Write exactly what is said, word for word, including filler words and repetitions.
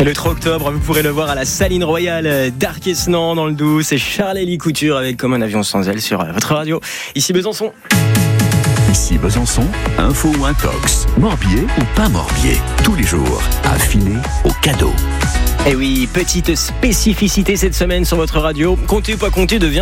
Et le trois octobre, vous pourrez le voir à la Saline Royale d'Arquesnan dans le Doubs. C'est Charles-Élie Couture avec Comme un avion sans aile sur votre radio. Ici Besançon. Ici Besançon, info ou intox, Morbier ou pas Morbier. Tous les jours, affiné au cadeau. Et oui, petite spécificité cette semaine sur votre radio. Comptez ou pas comptez devient